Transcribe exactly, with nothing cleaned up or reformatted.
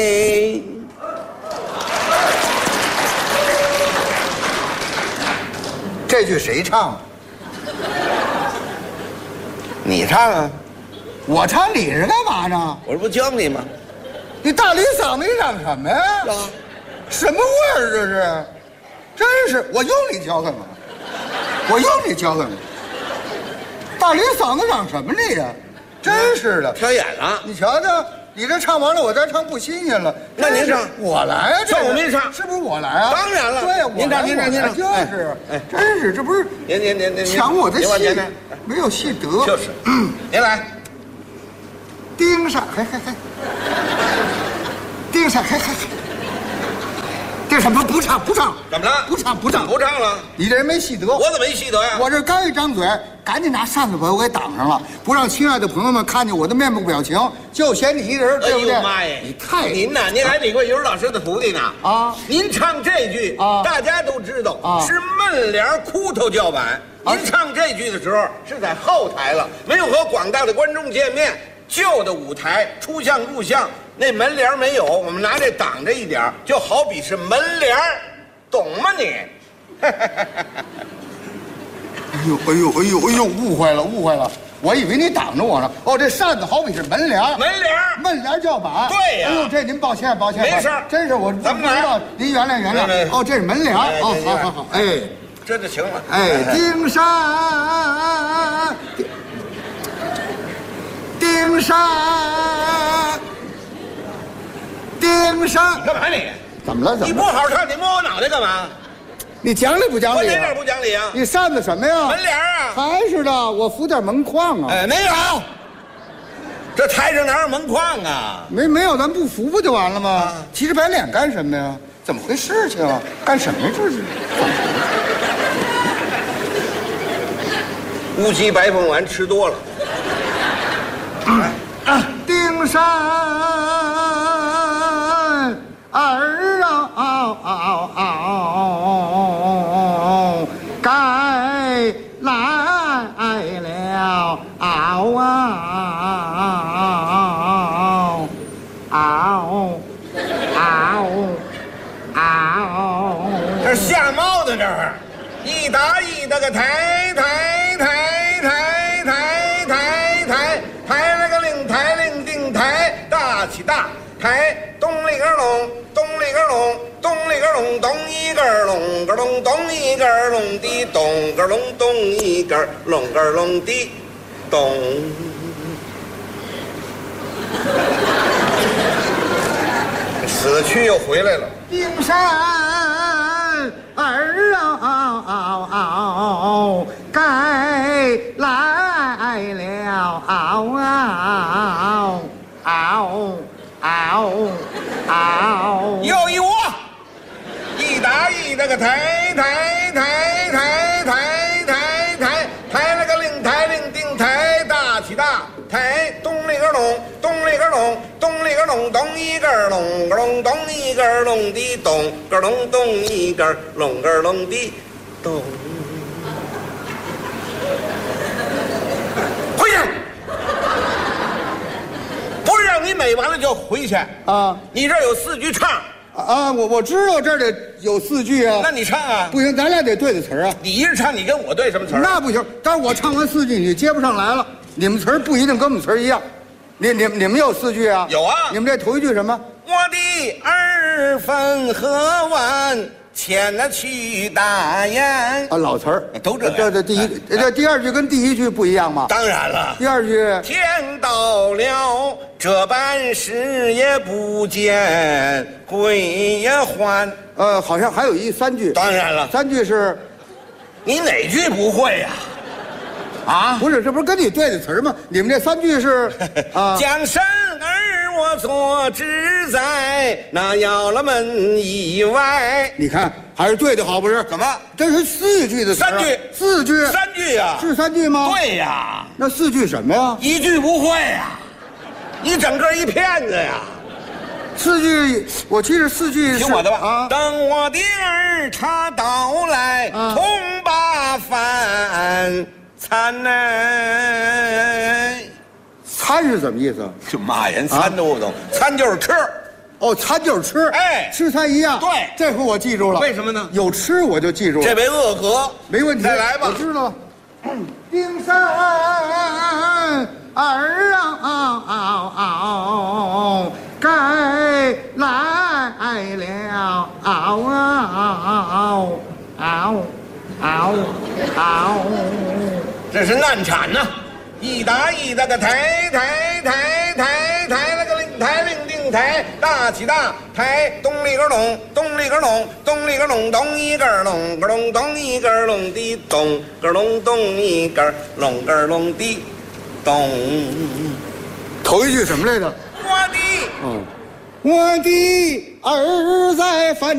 这句谁唱？ 你唱啊！ 我唱你是干嘛呢？ 我这不教你吗？ 你大驴嗓子，你嚷什么呀？ 啊， 什么味儿这是？真是，我用你教干嘛？我用你教干嘛？大驴嗓子嚷什么你呀？真是的， 挑眼了。 你瞧瞧，你这唱完了，我再唱不新鲜了。 那您唱， 我来啊！ 算我没唱， 是不是我来啊？ 当然了， 对呀， 您唱，您唱，您唱， 就是，哎，真是，这不是您您您您抢我的戏，没有戏德。 就是，您来， 盯上，嘿嘿嘿，盯上，嘿嘿嘿。这什么不唱不唱？ 怎么了？ 不唱不唱不唱了？ 你这人没戏德。 我怎么没戏德呀？ 我这刚一张嘴，赶紧拿扇子把我给挡上了，不让亲爱的朋友们看见我的面部表情，就嫌你一人，对不对？ 哎呦妈呀！ 你太您呐，您还比过于老师的徒弟呢啊！ 您唱这句啊， 大家都知道啊， 是闷帘哭头叫板。您唱这句的时候是在后台了，没有和广大的观众见面。旧的舞台出相入相，那门帘没有，我们拿这挡着一点，就好比是门帘，懂吗你？ 哎呦哎呦哎呦哎呦，误会了误会了，我以为你挡着我呢。哦，这扇子好比是门帘， 门帘， 门帘叫板。 对呀。 哎呦，这您抱歉抱歉， 没事， 真是我不知道，您原谅原谅。哦，这是门帘。哦，好好好，哎， 这就行了。 哎，丁山，丁山，丁山。 你干嘛你？ 怎么了？怎么了？ 你不好好唱，你摸我脑袋干嘛？ 你讲理不讲理？ 我哪点不讲理啊？ 你扇子什么呀？ 门帘啊！ 还是的，我扶点门框啊。 哎，没有，这台上哪有门框啊？ 没没有，咱不扶不就完了吗？啊、其实白脸干什么呀？怎么回事情啊？干什么呀？这是？ 乌鸡白凤丸吃多了。 啊啊、丁山儿啊啊啊啊！该来了嗷啊嗷嗷嗷！ 这是下帽子这儿，一打一的个抬抬抬抬抬抬抬抬了个令抬令定抬大起大抬咚里个隆咚里个隆咚里个隆咚一个隆个隆咚一个隆的咚个隆咚一个隆个隆的咚。死去又回来了。 丁山儿啊，该来了嗷嗷嗷嗷嗷！ 又一窝，一打一那个抬抬抬抬抬抬抬抬了个令抬令定抬大起大抬咚里个隆咚里个隆咚里个隆咚一个隆个隆咚一个隆的咚个隆咚一个隆个隆的咚。回去，不是让你美完了就回去啊！ 你这儿有四句唱啊！我我知道这儿得有四句啊。 那你唱啊？ 不行，咱俩得对着词儿啊。 你一人唱，你跟我对什么词儿？ 那不行，但是我唱完四句，你接不上来了。你们词儿不一定跟我们词儿一样。你你你们有四句啊？ 有啊。 你们这头一句什么？ 我的儿分河湾。牵了去大雁啊，老词儿都这样。 这这第一，这第二句跟第一句不一样吗？ 当然了。 第二句天到了这般时也不见归也还。 呃，好像还有一三句。 当然了， 三句是， 你哪句不会呀？啊， 不是，这不是跟你对的词儿吗？你们这三句是啊， 江山儿我坐只在那窑了门以外。 你看还是对的好，不是？ 怎么？ 这是四句的词、啊、 三句， 四句， 三句呀、啊？ 是三句吗？ 对呀。 那四句什么呀？ 一句不会呀，你整个一骗子呀。 四句，我记得四句。 听我的吧啊！ 等我的儿他到来， 啊、 同把饭餐呢。 餐是什么意思？ 这骂人，餐都不懂。餐就是吃。 哦，餐就是吃， 哎吃餐一样。 对这回我记住了。 为什么呢？ 有吃我就记住了。 这为恶格， 没问题。 再来吧。 我知道了。丁山儿啊，该来了，嗷嗷嗷嗷嗷。 这是难产呐、啊！一打一打个抬抬抬抬抬了个令抬令定抬，大起大抬，咚里个隆，咚里个隆，咚里个隆，咚一个隆个隆，咚一个隆的咚个隆，咚一个隆个隆的咚。 头一句什么来着？ 我的， 嗯，我的儿在饭